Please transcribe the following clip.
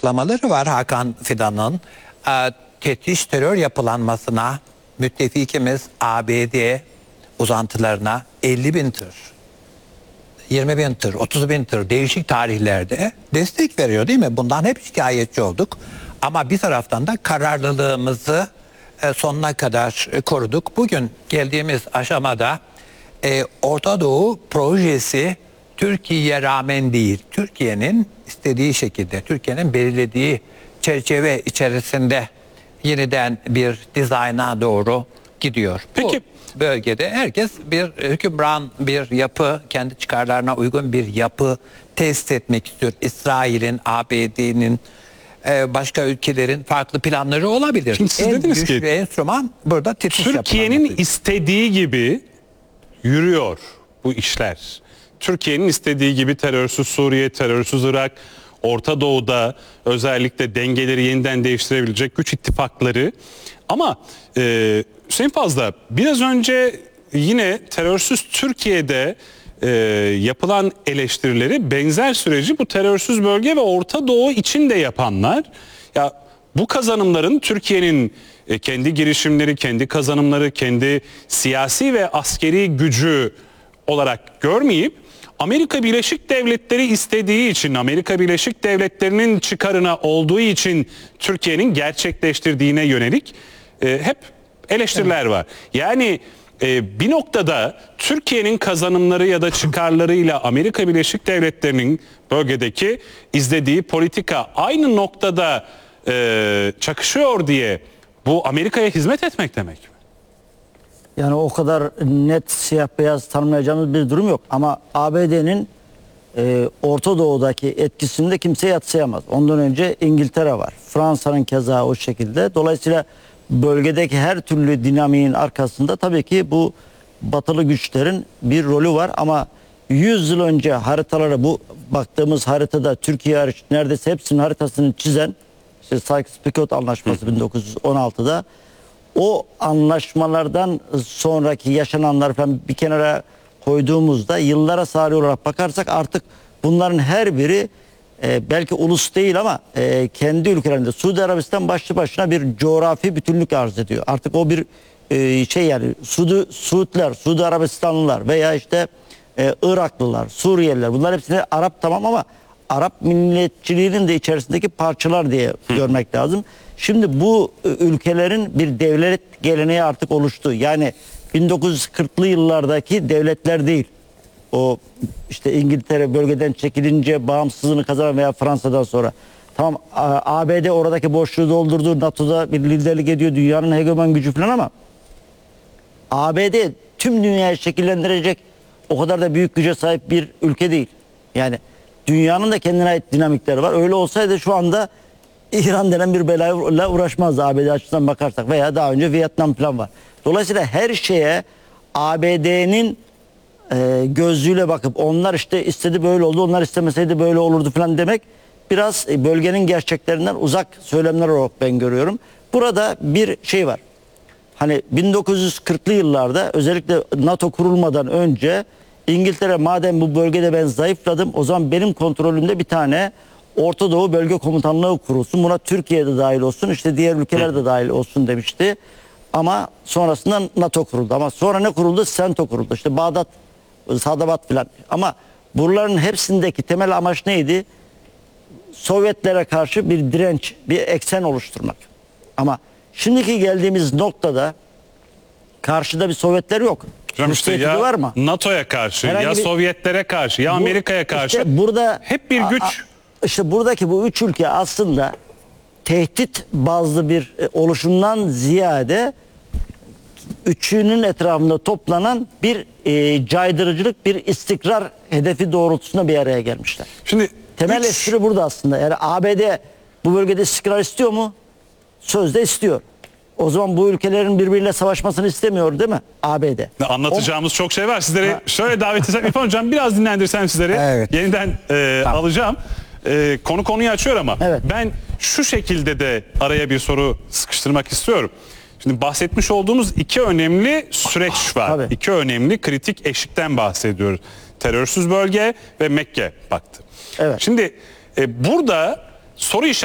açıklamaları var Hakan Fidan'ın. Tehdit terör yapılanmasına müttefikimiz ABD uzantılarına 50.000 tır, 20.000 tır, 30.000 tır değişik tarihlerde destek veriyor değil mi? Bundan hep şikayetçi olduk. Ama bir taraftan da kararlılığımızı sonuna kadar koruduk. Bugün geldiğimiz aşamada Orta Doğu projesi Türkiye'ye rağmen değil, Türkiye'nin istediği şekilde, Türkiye'nin belirlediği çerçeve içerisinde yeniden bir dizayna doğru gidiyor. Peki. Bu bölgede herkes bir hükümran bir yapı, kendi çıkarlarına uygun bir yapı test etmek istiyor. İsrail'in, ABD'nin, başka ülkelerin farklı planları olabilir. Şimdi siz en dediniz güçlü ki enstrüman burada Türkiye'nin istediği gibi yürüyor bu işler. Türkiye'nin istediği gibi terörsüz Suriye, terörsüz Irak, Orta Doğu'da özellikle dengeleri yeniden değiştirebilecek güç ittifakları. Ama Hüseyin Fazla biraz önce yine terörsüz Türkiye'de yapılan eleştirileri benzer süreci bu terörsüz bölge ve Orta Doğu için de yapanlar. Ya bu kazanımların Türkiye'nin kendi girişimleri, kendi kazanımları, kendi siyasi ve askeri gücü olarak görmeyip Amerika Birleşik Devletleri istediği için, Amerika Birleşik Devletleri'nin çıkarına olduğu için Türkiye'nin gerçekleştirdiğine yönelik hep eleştiriler var. Yani bir noktada Türkiye'nin kazanımları ya da çıkarlarıyla Amerika Birleşik Devletleri'nin bölgedeki izlediği politika aynı noktada çakışıyor diye bu Amerika'ya hizmet etmek demek mi? Yani o kadar net siyah beyaz tanımlayacağımız bir durum yok. Ama ABD'nin Orta Doğu'daki etkisini de kimse yadsıyamaz. Ondan önce İngiltere var. Fransa'nın keza o şekilde. Dolayısıyla bölgedeki her türlü dinamiğin arkasında tabii ki bu batılı güçlerin bir rolü var. Ama 100 yıl önce haritalara, bu baktığımız haritada Türkiye hariç neredeyse hepsinin haritasını çizen işte Sykes-Picot Anlaşması 1916'da, o anlaşmalardan sonraki yaşananlar falan bir kenara koyduğumuzda yıllara sari olarak bakarsak artık bunların her biri belki ulus değil ama kendi ülkelerinde Suudi Arabistan başlı başına bir coğrafi bütünlük arz ediyor. Artık o bir yani Suudler, Suudi Arabistanlılar veya işte Iraklılar, Suriyeliler, bunlar hepsine Arap tamam ama Arap milliyetçiliğinin de içerisindeki parçalar diye görmek lazım. Şimdi bu ülkelerin bir devlet geleneği artık oluştu. Yani 1940'lı yıllardaki devletler değil. O işte İngiltere bölgeden çekilince bağımsızlığını kazanan veya Fransa'dan sonra. Tamam, ABD oradaki boşluğu doldurdu. NATO'da bir liderlik ediyor. Dünyanın hegemon gücü falan ama ABD tüm dünyayı şekillendirecek o kadar da büyük güce sahip bir ülke değil. Yani dünyanın da kendine ait dinamikleri var. Öyle olsaydı şu anda İran denen bir belayla uğraşmazdı ABD açısından bakarsak, veya daha önce Vietnam falan var. Dolayısıyla her şeye ABD'nin gözlüğüyle bakıp onlar işte istedi böyle oldu, onlar istemeseydi böyle olurdu falan demek biraz bölgenin gerçeklerinden uzak söylemler olarak ben görüyorum. Burada bir şey var. Hani 1940'lı yıllarda özellikle NATO kurulmadan önce İngiltere, madem bu bölgede ben zayıfladım, o zaman benim kontrolümde bir tane Orta Doğu Bölge Komutanlığı kurulsun. Buna Türkiye'de dahil olsun, işte diğer ülkeler de dahil olsun demişti. Ama sonrasında NATO kuruldu. Ama sonra ne kuruldu? CENTO kuruldu. İşte Bağdat, Sadabat filan. Ama buraların hepsindeki temel amaç neydi? Sovyetlere karşı bir direnç, bir eksen oluşturmak. Ama şimdiki geldiğimiz noktada karşıda bir Sovyetler yok. Hocam işte ya var mı? NATO'ya karşı, Herhangi ya Sovyetlere karşı, ya Amerika'ya karşı. İşte burada hep bir güç. İşte buradaki bu üç ülke aslında tehdit bazlı bir oluşumdan ziyade üçünün etrafında toplanan bir caydırıcılık, bir istikrar hedefi doğrultusunda bir araya gelmişler. Şimdi temel espri burada aslında. Yani ABD bu bölgede istikrar istiyor mu? Sözde istiyor. O zaman bu ülkelerin birbiriyle savaşmasını istemiyor değil mi ABD? Anlatacağımız çok şey var. Sizleri şöyle davet etsem, İrfan Hocam biraz dinlendirsem sizleri. Evet. Yeniden Tamam. alacağım. Konuyu açıyor ama evet, ben şu şekilde de araya bir soru sıkıştırmak istiyorum. Şimdi bahsetmiş olduğumuz iki önemli süreç var. Tabii. İki önemli kritik eşikten bahsediyoruz. Terörsüz bölge ve Mekke Paktı. Evet. Şimdi burada soru işareti